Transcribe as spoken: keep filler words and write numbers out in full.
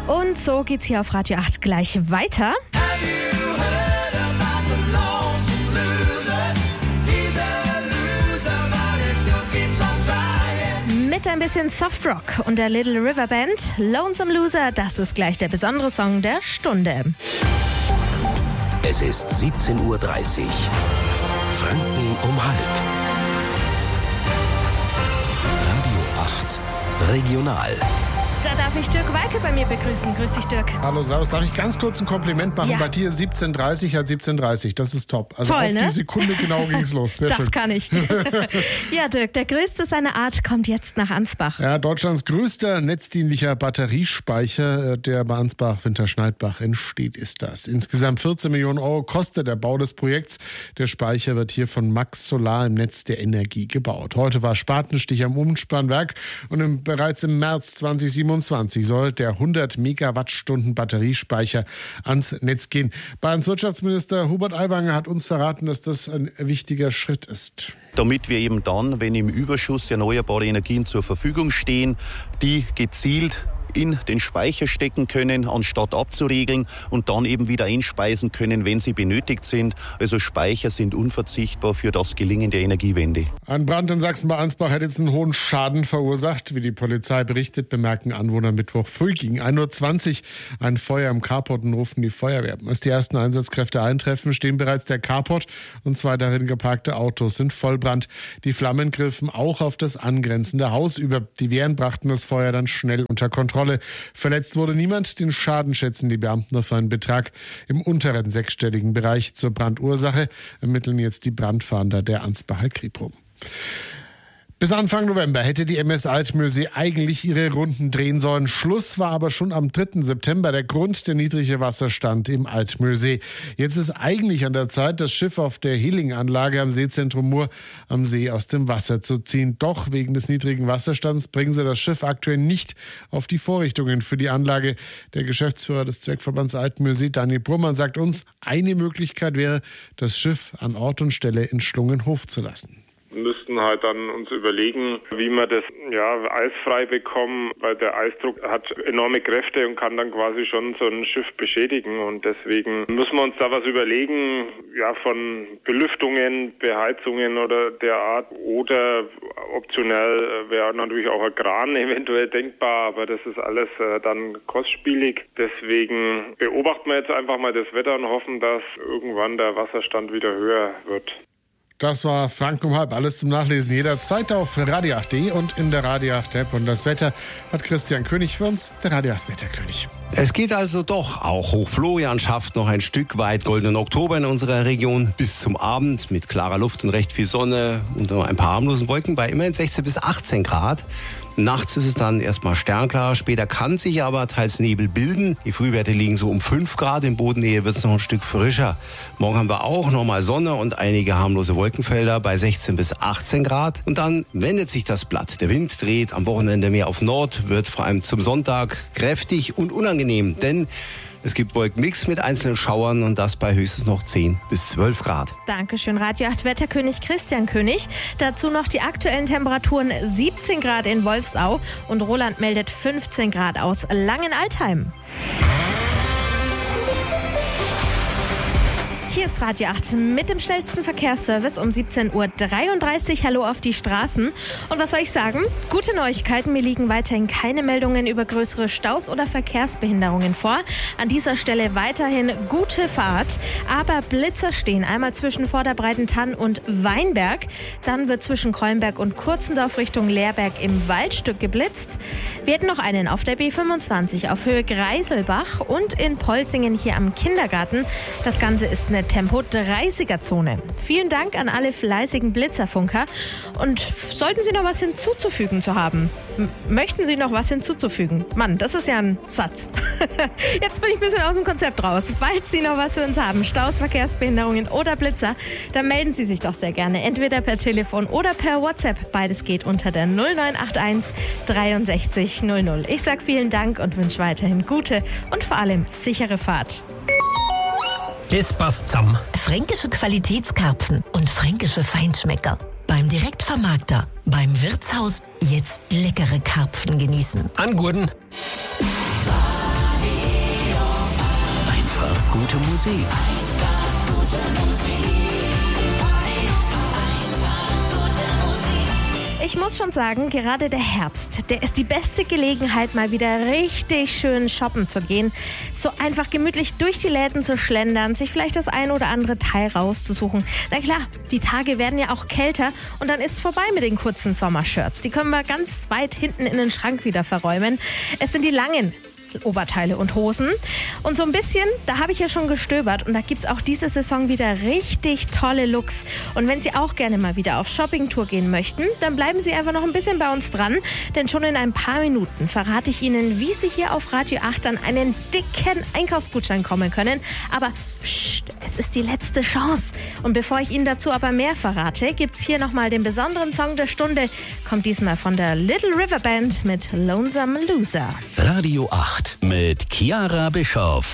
Und so geht's hier auf Radio acht gleich weiter. Mit ein bisschen Softrock und der Little River Band. Lonesome Loser, das ist gleich der besondere Song der Stunde. Es ist siebzehn Uhr dreißig. Franken um halb. Radio acht Regional. Da darf ich Dirk Walke bei mir begrüßen. Grüß dich, Dirk. Hallo, servus. Darf ich ganz kurz ein Kompliment machen? Ja. Bei dir siebzehn Uhr dreißig hat siebzehn Uhr dreißig. Das ist top. Also Toll, auf ne? die Sekunde genau ging's los. Sehr das schön. kann ich. Ja, Dirk, der größte seiner Art kommt jetzt nach Ansbach. Ja, Deutschlands größter netzdienlicher Batteriespeicher, der bei Ansbach-Winterschneidbach entsteht, ist das. Insgesamt vierzehn Millionen Euro kostet der Bau des Projekts. Der Speicher wird hier von Max Solar im Netz der Energie gebaut. Heute war Spatenstich am Umspannwerk und im, bereits im März zweitausendsiebenundzwanzig soll der hundert Megawattstunden Batteriespeicher ans Netz gehen. Bayerns Wirtschaftsminister Hubert Aiwanger hat uns verraten, dass das ein wichtiger Schritt ist. Damit wir eben dann, wenn im Überschuss erneuerbare Energien zur Verfügung stehen, die gezielt in den Speicher stecken können, anstatt abzuregeln und dann eben wieder einspeisen können, wenn sie benötigt sind. Also Speicher sind unverzichtbar für das Gelingen der Energiewende. Ein Brand in Sachsen bei Ansbach hat jetzt einen hohen Schaden verursacht. Wie die Polizei berichtet, bemerken Anwohner Mittwoch früh gegen ein Uhr zwanzig ein Feuer im Carport und rufen die Feuerwehr. Als die ersten Einsatzkräfte eintreffen, stehen bereits der Carport und zwei darin geparkte Autos in Vollbrand. Die Flammen griffen auch auf das angrenzende Haus über. Die Wehren brachten das Feuer dann schnell unter Kontrolle. Verletzt wurde niemand. Den Schaden schätzen die Beamten auf einen Betrag im unteren sechsstelligen Bereich. Zur Brandursache ermitteln jetzt die Brandfahnder der Ansbacher Kripo. Bis Anfang November hätte die M S Altmühlsee eigentlich ihre Runden drehen sollen. Schluss war aber schon am dritten September. Der Grund, der niedrige Wasserstand im Altmühlsee. Jetzt ist eigentlich an der Zeit, das Schiff auf der Healing-Anlage am Seezentrum Mur am See aus dem Wasser zu ziehen. Doch wegen des niedrigen Wasserstands bringen sie das Schiff aktuell nicht auf die Vorrichtungen für die Anlage. Der Geschäftsführer des Zweckverbands Altmühlsee, Daniel Brummann, sagt uns, eine Möglichkeit wäre, das Schiff an Ort und Stelle in Schlungenhof zu lassen. Wir müssten halt dann uns überlegen, wie wir das ja eisfrei bekommen, weil der Eisdruck hat enorme Kräfte und kann dann quasi schon so ein Schiff beschädigen und deswegen müssen wir uns da was überlegen, ja von Belüftungen, Beheizungen oder der Art oder optionell wäre natürlich auch ein Kran eventuell denkbar, aber das ist alles äh, dann kostspielig. Deswegen beobachten wir jetzt einfach mal das Wetter und hoffen, dass irgendwann der Wasserstand wieder höher wird. Das war Franken um halb. Alles zum Nachlesen jederzeit auf Radio acht punkt de und in der Radio acht App. Und das Wetter hat Christian König für uns, der Radio acht Wetterkönig. Es geht also doch auch hoch. Florian schafft noch ein Stück weit goldenen Oktober in unserer Region bis zum Abend mit klarer Luft und recht viel Sonne und nur ein paar harmlosen Wolken bei immerhin sechzehn bis achtzehn Grad. Nachts ist es dann erstmal sternklar, später kann sich aber teils Nebel bilden. Die Frühwerte liegen so um fünf Grad, in Bodennähe wird es noch ein Stück frischer. Morgen haben wir auch nochmal Sonne und einige harmlose Wolkenfelder bei sechzehn bis achtzehn Grad. Und dann wendet sich das Blatt. Der Wind dreht am Wochenende mehr auf Nord, wird vor allem zum Sonntag kräftig und unangenehm, denn es gibt Wolkenmix mit einzelnen Schauern und das bei höchstens noch zehn bis zwölf Grad. Dankeschön, Radio acht Wetterkönig Christian König. Dazu noch die aktuellen Temperaturen: siebzehn Grad in Wolfsau und Roland meldet fünfzehn Grad aus Langenaltheim. Hier ist Radio acht mit dem schnellsten Verkehrsservice um siebzehn Uhr dreiunddreißig. Hallo auf die Straßen. Und was soll ich sagen? Gute Neuigkeiten. Mir liegen weiterhin keine Meldungen über größere Staus oder Verkehrsbehinderungen vor. An dieser Stelle weiterhin gute Fahrt. Aber Blitzer stehen einmal zwischen Vorderbreitentann und Weinberg. Dann wird zwischen Keulenberg und Kurzendorf Richtung Leerberg im Waldstück geblitzt. Wir hätten noch einen auf der B fünfundzwanzig auf Höhe Greiselbach und in Polsingen hier am Kindergarten. Das Ganze ist eine Tempo-dreißiger-Zone. Vielen Dank an alle fleißigen Blitzerfunker. Und sollten Sie noch was hinzuzufügen zu haben? M- möchten Sie noch was hinzuzufügen? Mann, das ist ja ein Satz. Jetzt bin ich ein bisschen aus dem Konzept raus. Falls Sie noch was für uns haben, Staus, Verkehrsbehinderungen oder Blitzer, dann melden Sie sich doch sehr gerne. Entweder per Telefon oder per WhatsApp. Beides geht unter der null neun acht eins dreiundsechzig null null. Ich sage vielen Dank und wünsche weiterhin gute und vor allem sichere Fahrt. Das passt zusammen. Fränkische Qualitätskarpfen und fränkische Feinschmecker. Beim Direktvermarkter, beim Wirtshaus, jetzt leckere Karpfen genießen. An Gurden. Radio gute Musik. Einfach gute Musik. Ich muss schon sagen, gerade der Herbst, der ist die beste Gelegenheit, mal wieder richtig schön shoppen zu gehen. So einfach gemütlich durch die Läden zu schlendern, sich vielleicht das ein oder andere Teil rauszusuchen. Na klar, die Tage werden ja auch kälter und dann ist es vorbei mit den kurzen Sommershirts. Die können wir ganz weit hinten in den Schrank wieder verräumen. Es sind die langen Oberteile und Hosen. Und so ein bisschen, da habe ich ja schon gestöbert und da gibt es auch diese Saison wieder richtig tolle Looks. Und wenn Sie auch gerne mal wieder auf Shoppingtour gehen möchten, dann bleiben Sie einfach noch ein bisschen bei uns dran, denn schon in ein paar Minuten verrate ich Ihnen, wie Sie hier auf Radio acht an einen dicken Einkaufsgutschein kommen können. Aber pst, es ist die letzte Chance. Und bevor ich Ihnen dazu aber mehr verrate, gibt es hier nochmal den besonderen Song der Stunde. Kommt diesmal von der Little River Band mit Lonesome Loser. Radio acht mit Chiara Bischoff.